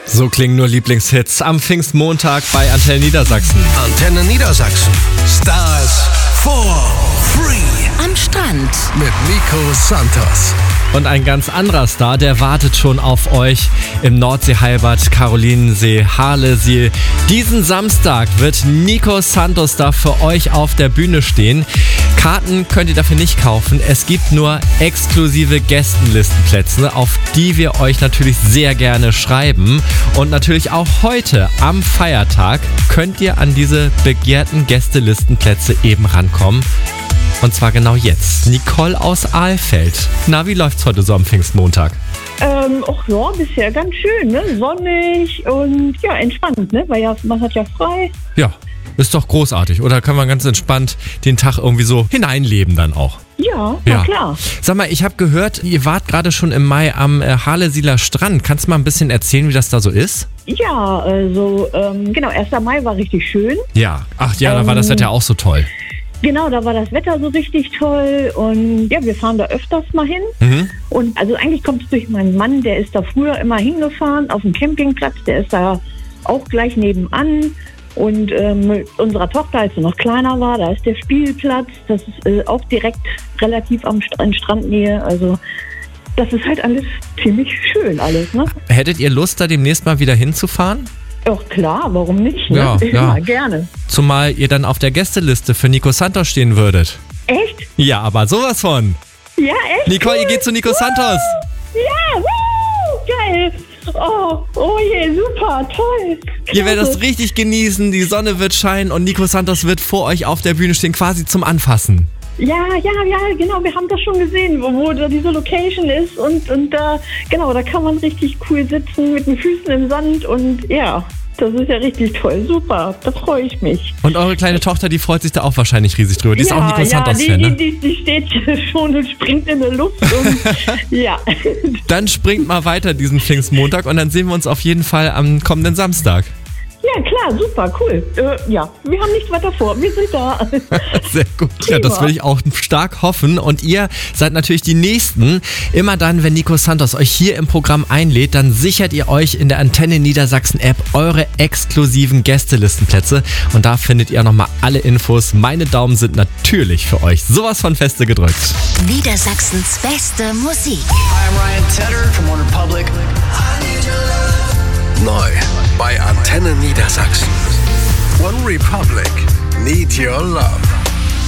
So klingen nur Lieblingshits am Pfingstmontag bei Antenne Niedersachsen. Antenne Niedersachsen. Stars for free. Am Strand. Mit Nico Santos. Und ein ganz anderer Star, der wartet schon auf euch im Nordseehalbad Karolinensee Harlesiel. Diesen Samstag wird Nico Santos da für euch auf der Bühne stehen. Karten könnt ihr dafür nicht kaufen. Es gibt nur exklusive Gästenlistenplätze, auf die wir euch natürlich sehr gerne schreiben. Und natürlich auch heute am Feiertag könnt ihr an diese begehrten Gästelistenplätze eben rankommen. Und zwar genau jetzt. Nicole aus Alfeld. Na, wie läuft's heute so am Pfingstmontag? Ach ja, bisher ganz schön, ne? Sonnig und ja, entspannt, ne? Weil ja, man hat ja frei. Ja, ist doch großartig. Oder kann man ganz entspannt den Tag irgendwie so hineinleben dann auch? Ja, na klar. Sag mal, ich habe gehört, ihr wart gerade schon im Mai am Harlesieler Strand. Kannst du mal ein bisschen erzählen, wie das da so ist? Ja, also genau, 1. Mai war richtig schön. Ja, ach ja, da war das Wetter auch so toll. Genau, da war das Wetter so richtig toll und ja, wir fahren da öfters mal hin. Und also eigentlich kommt es durch meinen Mann, der ist da früher immer hingefahren auf dem Campingplatz, der ist da auch gleich nebenan. Und mit unserer Tochter, als sie noch kleiner war, da ist der Spielplatz, das ist auch direkt relativ in Strandnähe, also das ist halt alles ziemlich schön alles, ne? Hättet ihr Lust, da demnächst mal wieder hinzufahren? Ach klar, warum nicht? Ne? Ja, Immer gerne. Zumal ihr dann auf der Gästeliste für Nico Santos stehen würdet. Echt? Ja, aber sowas von. Ja, echt? Nicole, ihr geht zu Nico Santos. Ja, geil. Oh je, super, toll. Ihr werdet das Klasse. richtig genießen, die Sonne wird scheinen und Nico Santos wird vor euch auf der Bühne stehen, quasi zum Anfassen. Ja, genau, wir haben das schon gesehen, wo da diese Location ist und da, genau, da kann man richtig cool sitzen mit den Füßen im Sand und ja, das ist ja richtig toll, super, da freue ich mich. Und eure kleine Tochter, die freut sich da auch wahrscheinlich riesig drüber, die ist auch Nico Santos-Fan, ne? Die steht schon und springt in der Luft und ja. Dann springt mal weiter diesen Pfingstmontag und dann sehen wir uns auf jeden Fall am kommenden Samstag. Ja, klar, super, cool. Ja, wir haben nichts weiter vor, wir sind da. Sehr gut. Ja, das will ich auch stark hoffen. Und ihr seid natürlich die Nächsten. Immer dann, wenn Nico Santos euch hier im Programm einlädt, dann sichert ihr euch in der Antenne Niedersachsen App eure exklusiven Gästelistenplätze. Und da findet ihr nochmal alle Infos. Meine Daumen sind natürlich für euch sowas von feste gedrückt. Niedersachsens beste Musik. Hi, I'm Ryan Tedder from OneRepublic. Neu bei Antenne Niedersachsen. One Republic. Need Your Love.